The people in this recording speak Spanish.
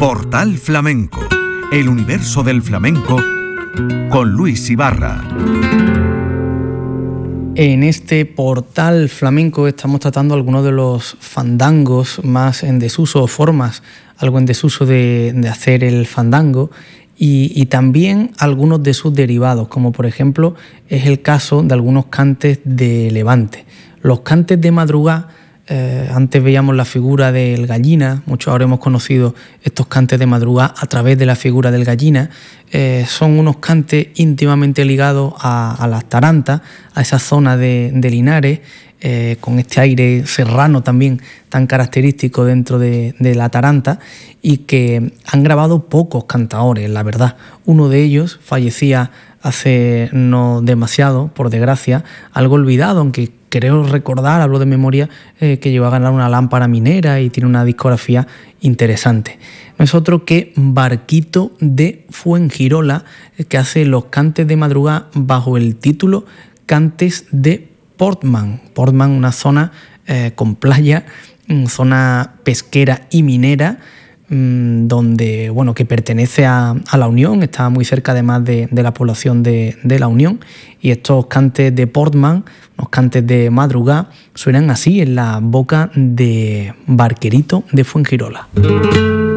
Portal Flamenco, el universo del flamenco con Luis Ibarra. En este Portal Flamenco estamos tratando algunos de los fandangos más en desuso, o formas algo en desuso de hacer el fandango, y también algunos de sus derivados, como por ejemplo es el caso de algunos cantes de Levante. Los cantes de madrugá, antes veíamos la figura del gallina, muchos habremos conocido estos cantes de madrugá a través de la figura del gallina. Son unos cantes íntimamente ligados a las tarantas, a esa zona de Linares, con este aire serrano también tan característico dentro de la taranta, y que han grabado pocos cantaores, la verdad. Uno de ellos fallecía hace no demasiado, por desgracia, algo olvidado, aunque creo recordar, hablo de memoria, que llegó a ganar una lámpara minera y tiene una discografía interesante. No es otro que Barquito de Fuengirola, que hace los cantes de madrugá bajo el título Cantes de Portman. Portman, una zona con playa, zona pesquera y minera, donde, bueno, que pertenece a La Unión, está muy cerca además de la población de La Unión, y estos cantes de Portman, los cantes de madrugá, suenan así en la boca de Barquerito de Fuengirola.